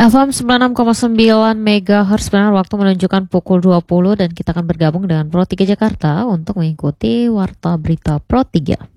FM 96,9 MHz benar waktu menunjukkan pukul 20 dan kita akan bergabung dengan Pro 3 Jakarta untuk mengikuti Warta Berita Pro 3.